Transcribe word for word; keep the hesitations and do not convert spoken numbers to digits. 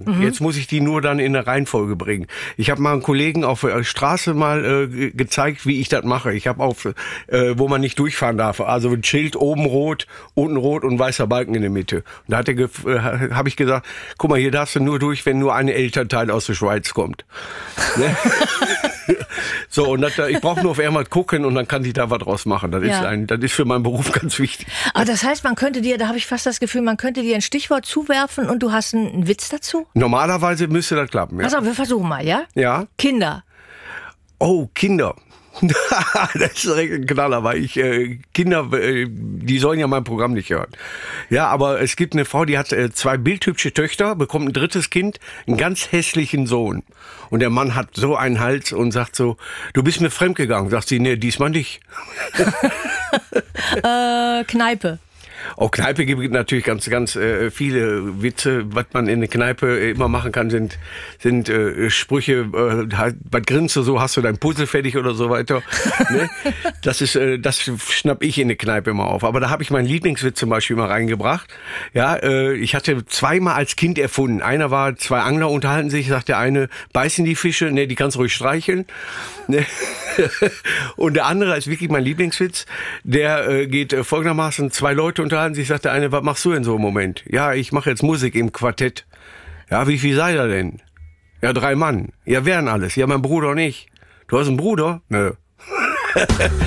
sagen. Mhm. Jetzt muss ich die nur dann in eine Reihenfolge bringen. Ich habe mal einen Kollegen auf der Straße mal äh, gezeigt, wie ich das mache. Ich habe auf, äh, wo man nicht durchfahren darf, also ein Schild oben rot, unten rot und ein weißer Balken in der Mitte. Und da hat er äh, habe ich gesagt, guck mal, hier darfst du nur durch, wenn nur ein Elternteil aus der Schweiz kommt. Ne? So, und das, ich brauche nur auf einmal gucken und dann kann ich da was draus machen. Das, ja. ist ein, das ist für meinen Beruf ganz wichtig. Aber das heißt, man könnte dir, da habe ich fast das Gefühl, man könnte dir ein Stichwort zuwerfen und du hast einen, einen Witz dazu? Normalerweise müsste das klappen, ja. Pass auf, wir versuchen mal, ja? Ja. Kinder. Oh, Kinder. Das ist direkt ein Knaller, weil ich, äh, Kinder, äh, die sollen ja mein Programm nicht hören. Ja, aber es gibt eine Frau, die hat äh, zwei bildhübsche Töchter, bekommt ein drittes Kind, einen ganz hässlichen Sohn. Und der Mann hat so einen Hals und sagt so, du bist mir fremdgegangen. Sagt sie, nee, diesmal nicht. äh, Kneipe. Auch Kneipe gibt natürlich ganz, ganz äh, viele Witze. Was man in der Kneipe äh, immer machen kann, sind, sind äh, Sprüche, äh, halt, was grinst du so, hast du dein Puzzle fertig oder so weiter. Ne? Das ist, äh, das schnapp ich in der Kneipe immer auf. Aber da habe ich meinen Lieblingswitz zum Beispiel mal reingebracht. Ja, äh, ich hatte zweimal als Kind erfunden. Einer war, zwei Angler unterhalten sich, sagt der eine, beißen die Fische, ne, die kannst du ruhig streicheln. Ne? Und der andere ist wirklich mein Lieblingswitz. Der äh, geht äh, folgendermaßen, zwei Leute unterhalten sich, sagt der eine, was machst du denn so im Moment? Ja, ich mache jetzt Musik im Quartett. Ja, wie viel seid ihr denn? Ja, drei Mann. Ja, wer denn alles? Ja, mein Bruder und ich. Du hast einen Bruder? Nö.